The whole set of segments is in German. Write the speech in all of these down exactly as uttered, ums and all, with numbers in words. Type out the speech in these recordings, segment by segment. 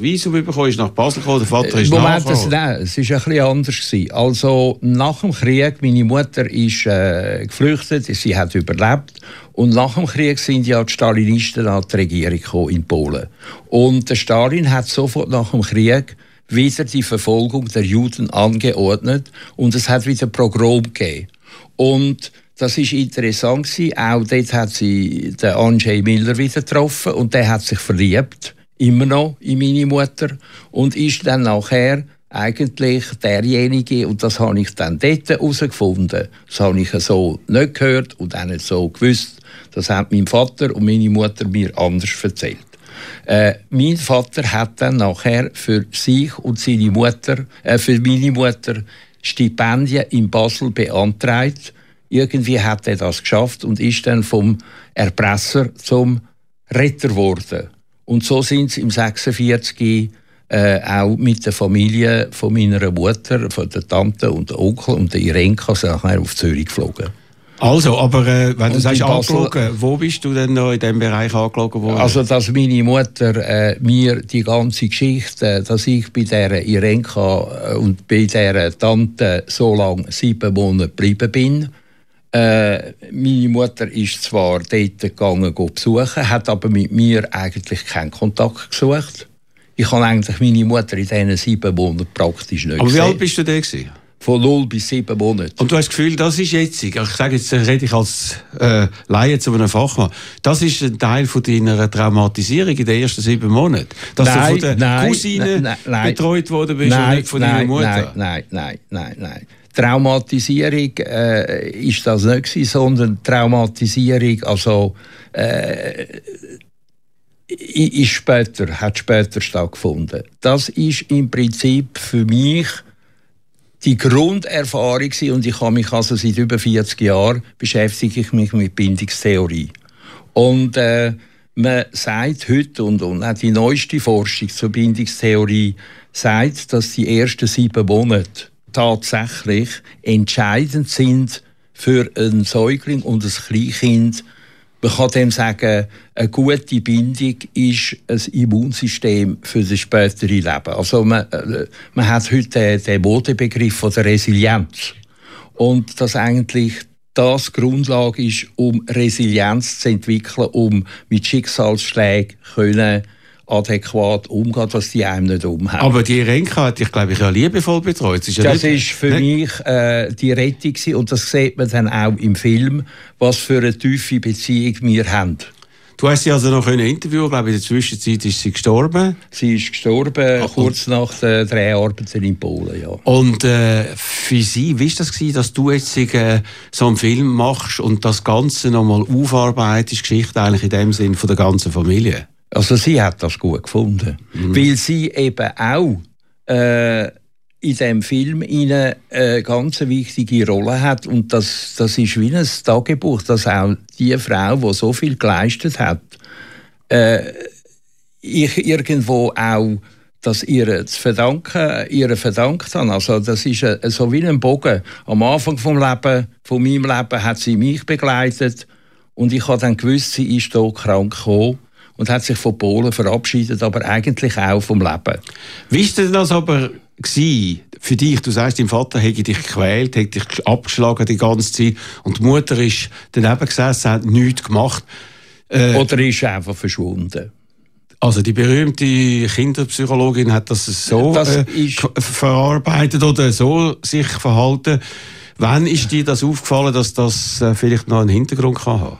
das Visum bekommen, ist nach Basel gekommen, der Vater ist Moment, nachgekommen. Nein, es war ein bisschen anders gewesen. Also nach dem Krieg, meine Mutter ist äh, geflüchtet, sie hat überlebt. Und nach dem Krieg sind ja die Stalinisten an die Regierung gekommen in Polen. Und der Stalin hat sofort nach dem Krieg wieder die Verfolgung der Juden angeordnet und es hat wieder Pogrom gegeben. Und das war interessant gewesen. Auch dort hat sie den Andrzej Miller wieder getroffen und der hat sich verliebt, immer noch in meine Mutter, und ist dann nachher eigentlich derjenige, und das habe ich dann dort herausgefunden, das habe ich so nicht gehört und auch nicht so gewusst, das hat mein Vater und meine Mutter mir anders erzählt. Äh, mein Vater hat dann nachher für sich und seine Mutter, äh, für meine Mutter Stipendien in Basel beantragt. Irgendwie hat er das geschafft und ist dann vom Erpresser zum Retter geworden. Und so sind sie im sechsundvierzig äh, auch mit der Familie von meiner Mutter, von der Tante und der Onkel und der Irenka nachher auf Zürich geflogen. Also, aber äh, wenn und du sagst Basel, angelogen, wo bist du denn noch in diesem Bereich angelogen worden? Also, dass meine Mutter äh, mir die ganze Geschichte, dass ich bei dieser Irenka und bei dieser Tante so lange sieben Monate geblieben bin. Äh, meine Mutter ist zwar dort gegangen, go besuchen, hat aber mit mir eigentlich keinen Kontakt gesucht. Ich habe eigentlich meine Mutter in diesen sieben Monaten praktisch nicht aber gesehen. Aber wie alt bist du da gewesen? Von null bis sieben Monate. Und du hast das Gefühl, das ist jetzt, ich sage jetzt, rede ich als äh, Laie zu einem Fachmann, das ist ein Teil von deiner Traumatisierung in den ersten sieben Monaten? Dass nein, du von der nein, Cousine nein, nein, betreut worden bist nein, und nicht von nein, deiner Mutter? Nein, nein, nein, nein, nein. Traumatisierung äh, ist das nicht gewesen, sondern Traumatisierung, also äh, ist später, hat später stattgefunden. Das ist im Prinzip für mich die Grunderfahrung gewesen, und ich habe mich also seit über vierzig Jahren beschäftige ich mich mit Bindungstheorie. Und äh, man sagt heute, und, und auch die neueste Forschung zur Bindungstheorie sagt, dass die ersten sieben Monate tatsächlich entscheidend sind für einen Säugling und ein Kleinkind. Man kann dem sagen, eine gute Bindung ist ein Immunsystem für das spätere Leben. Also man, man hat heute den, den Modebegriff von der Resilienz. Und dass eigentlich das Grundlage ist, um Resilienz zu entwickeln, um mit Schicksalsschlägen können adäquat umgehen, dass die einem nicht umhauen. Aber die Renka hat dich, glaube ich, ja liebevoll betreut. Das ist, ja das nicht, ist für nicht? mich äh, die Rettung gewesen, und das sieht man dann auch im Film, was für eine tiefe Beziehung wir haben. Du hast sie also noch ein Interview, glaube ich, in der Zwischenzeit ist sie gestorben. Sie ist gestorben, Ach, kurz nach den Dreharbeiten in Polen, ja. Und äh, für sie, wie war das gewesen, dass du jetzt äh, so einen Film machst und das Ganze nochmal aufarbeitest, Geschichte eigentlich in dem Sinn von der ganzen Familie? Also sie hat das gut gefunden, mhm. weil sie eben auch äh, in diesem Film eine äh, ganz wichtige Rolle hat, und das, das ist wie ein Tagebuch, dass auch die Frau, die so viel geleistet hat, äh, ich irgendwo auch das ihr zu verdanken, ihr verdankt habe. Also das ist a, so wie ein Bogen. Am Anfang vom Leben, von meinem Leben hat sie mich begleitet, und ich habe dann gewusst, sie ist hier krank gekommen und hat sich von Polen verabschiedet, aber eigentlich auch vom Leben. Wie war denn das aber für dich? Du sagst, dein Vater hätte dich gequält, hätte dich abgeschlagen die ganze Zeit, und die Mutter ist daneben gesessen, hat nichts gemacht. Äh, Oder ist einfach verschwunden. Also die berühmte Kinderpsychologin hat das so das äh, verarbeitet oder so sich verhalten. Wann ist dir das aufgefallen, dass das äh, vielleicht noch einen Hintergrund kann haben?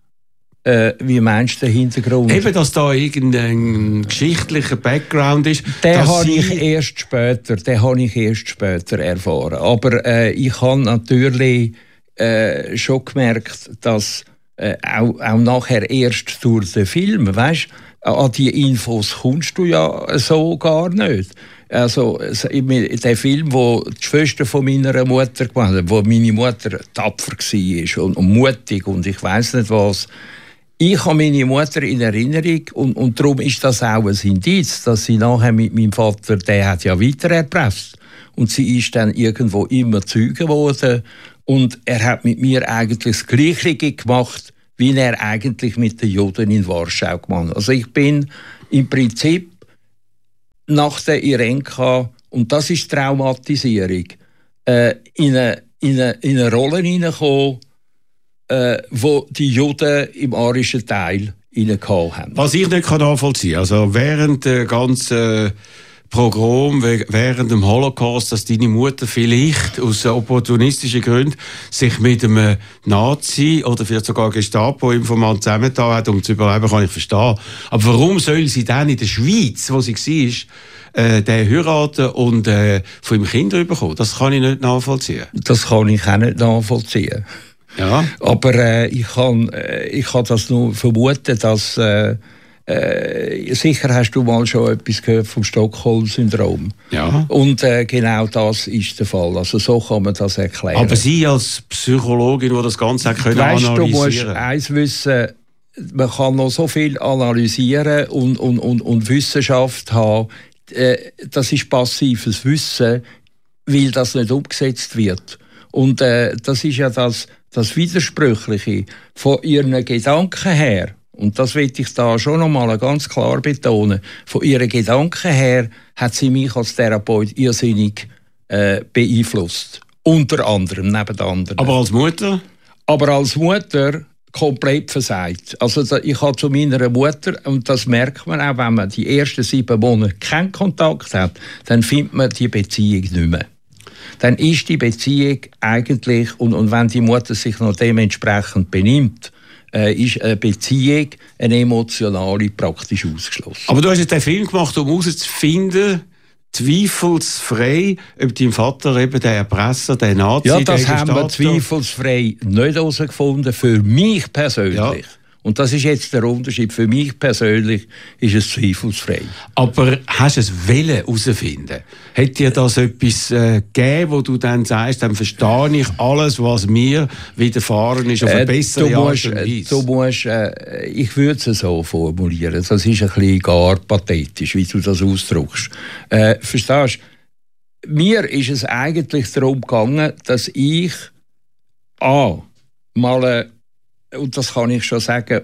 Äh, wie meinst du den Hintergrund? Eben, dass da irgendein geschichtlicher Background ist. Den habe ich erst später, den habe ich erst später erfahren. Aber äh, ich habe natürlich äh, schon gemerkt, dass äh, auch, auch nachher erst durch den Film, weißt, an die Infos kommst du ja so gar nicht. Also der Film, wo die Schwester von meiner Mutter gemacht hat, wo meine Mutter tapfer war und, und mutig und ich weiss nicht was. Ich habe meine Mutter in Erinnerung, und, und darum ist das auch ein Indiz, dass sie nachher mit meinem Vater, der hat ja weiter erpresst. Und sie ist dann irgendwo immer Zeuge geworden, und er hat mit mir eigentlich das Gleiche gemacht, wie er eigentlich mit den Juden in Warschau gemacht hat. Also ich bin im Prinzip nach der Irenka, und das ist Traumatisierung, äh, in, eine, in, eine, in eine Rolle hineingekommen, äh, wo die Juden im arischen Teil hineingehauen haben. Was ich nicht nachvollziehen kann, also während der ganzen Pogrom, während dem Holocaust, dass deine Mutter vielleicht aus opportunistischen Gründen sich mit einem Nazi oder vielleicht sogar Gestapo-Informant zusammengetan hat, um zu überleben, kann ich verstehen. Aber warum soll sie dann in der Schweiz, wo sie war, äh, den heiraten und äh, von ihm Kinder bekommen? Das kann ich nicht nachvollziehen. Das kann ich auch nicht nachvollziehen. Ja. Aber äh, ich kann, äh, ich kann das nur vermuten, dass äh, äh, sicher hast du mal schon etwas gehört vom Stockholm-Syndrom. Ja. Und äh, genau das ist der Fall. Also so kann man das erklären. Aber Sie als Psychologin, die das Ganze können weißt, analysieren. Du musst eins wissen, man kann noch so viel analysieren und, und, und, und Wissenschaft haben. Äh, das ist passives Wissen, weil das nicht umgesetzt wird. Und äh, das ist ja das, das Widersprüchliche von ihren Gedanken her. Und das will ich da schon noch mal ganz klar betonen. Von ihren Gedanken her hat sie mich als Therapeut irrsinnig äh, beeinflusst. Unter anderem, neben anderen. Aber als Mutter? Aber als Mutter komplett versagt. Also ich habe zu meiner Mutter, und das merkt man auch, wenn man die ersten sieben Monate keinen Kontakt hat, dann findet man die Beziehung nicht mehr. Dann ist die Beziehung eigentlich, und, und wenn die Mutter sich noch dementsprechend benimmt, äh, ist eine Beziehung, eine emotionale, praktisch ausgeschlossen. Aber du hast jetzt den Film gemacht, um herauszufinden, zweifelsfrei, ob dein Vater eben der Erpresser, der Nazi Ja, das haben wir zweifelsfrei nicht herausgefunden, für mich persönlich. Ja. Und das ist jetzt der Unterschied. Für mich persönlich ist es zweifelsfrei. Aber hast du es herausfinden? Hat dir das etwas äh, gegeben, wo du dann sagst, dann verstehe ich alles, was mir widerfahren ist, auf eine bessere äh, Art und Weise? Du musst, äh, ich würde es so formulieren. Das ist ein bisschen gar pathetisch, wie du das ausdrückst. Äh, verstehst du? Mir ist es eigentlich darum gegangen, dass ich A, mal eine und das kann ich schon sagen,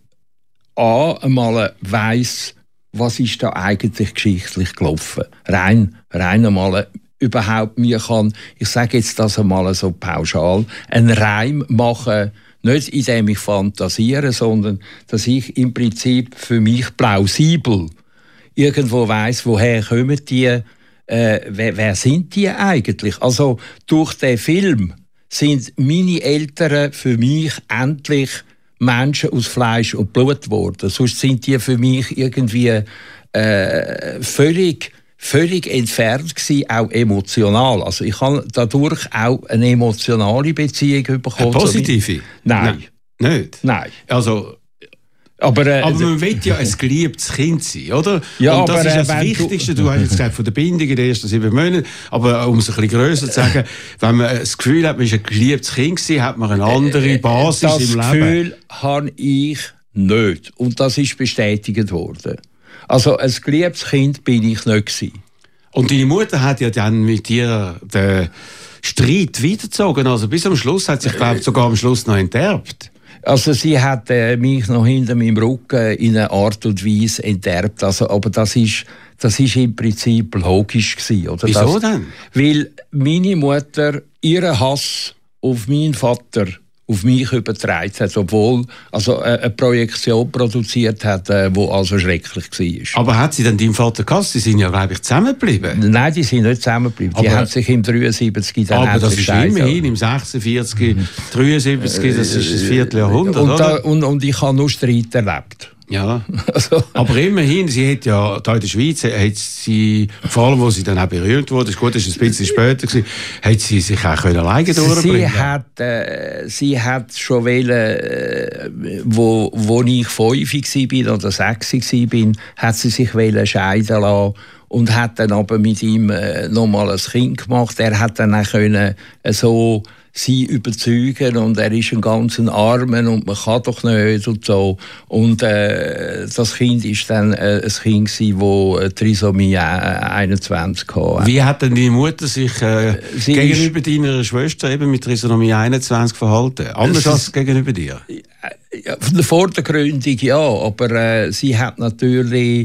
A, einmal weiss, was ist da eigentlich geschichtlich gelaufen. Rein, rein einmal überhaupt mir kann, ich sage jetzt das einmal so pauschal, einen Reim machen, nicht indem ich fantasiere, sondern dass ich im Prinzip für mich plausibel irgendwo weiss, woher kommen die, äh, wer, wer sind die eigentlich? Also durch den Film sind meine Eltern für mich endlich Menschen aus Fleisch und Blut geworden. Sonst sind die für mich irgendwie äh, völlig, völlig entfernt gewesen, auch emotional. Also ich habe dadurch auch eine emotionale Beziehung bekommen. Eine positive? Nein. Nein. Nicht? Nein. Also Aber, äh, aber man will ja ein geliebtes Kind sein, oder? Ja, und das aber, ist das äh, Wichtigste. Du, du hast jetzt gesagt, von der Bindung in den ersten sieben Monaten. Aber um es ein bisschen grösser zu sagen, wenn man das Gefühl hat, man ist ein geliebtes Kind gewesen, hat man eine andere Basis das im Leben. Das Gefühl habe ich nicht. Und das ist bestätigt worden. Also ein geliebtes Kind bin ich nicht gewesen. Und deine Mutter hat ja dann mit dir den Streit weitergezogen. Also bis am Schluss hat sich, glaube ich, sogar am Schluss noch enterbt. Also sie hat äh, mich noch hinter meinem Rücken in einer Art und Weise enterbt. Also, aber das ist, das ist im Prinzip logisch gewesen, oder? Wieso das, denn? Weil meine Mutter ihren Hass auf meinen Vater auf mich übertragen hat, obwohl also äh, eine Projektion produziert hat, äh, die also schrecklich war. Aber hat sie dann deinen Vater gehasst? Sie sind ja, glaube ich, zusammengeblieben. Nein, die sind nicht zusammengeblieben. Aber die haben sich im dreiundsiebzig dann aber das ist immerhin im sechsundvierzig, mhm. dreiundsiebzig, das ist das Vierteljahrhundert, und da, oder? Und, und ich habe nur Streit erlebt. Ja, also. Aber immerhin, sie hat ja, da in der Schweiz, hat sie, vor allem, wo sie dann auch berühmt wurde, ist gut, das war ein bisschen später gewesen, hat sie sich auch alleine durchbringen. Sie hat, äh, sie hat schon wollen, äh, wo, wo ich fünf war oder sechs war, hat sie sich wollen scheiden lassen und hat dann aber mit ihm äh, nochmal ein Kind gemacht. Er hat dann auch können, äh, so sie überzeugen und er ist ein ganz Armen und man kann doch nicht und so. Und äh, das Kind war dann äh, ein Kind, das Trisomie einundzwanzig hatte. Wie hat denn deine Mutter sich äh, gegenüber deiner Schwester eben mit Trisomie einundzwanzig verhalten? Anders als gegenüber dir? Ja, von der Vordergründung ja, aber äh, sie hat natürlich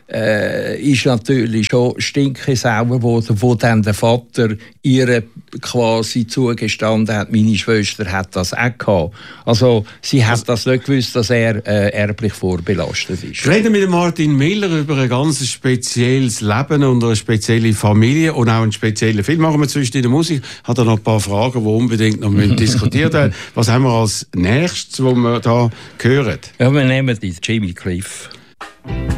äh, ist natürlich schon stinkesauer geworden, wo dann der Vater ihr quasi zugestanden hat, meine Schwester hat das auch gehabt. Also sie hat das nicht gewusst, dass er äh, erblich vorbelastet ist. Wir reden mit Martin Miller über ein ganz spezielles Leben und eine spezielle Familie und auch einen speziellen Film. Machen wir zwischen in der Musik. Hat er noch ein paar Fragen, die unbedingt noch diskutiert werden. Was haben wir als nächstes, was wir da hören? Ja, wir nehmen die Jimmy Cliff.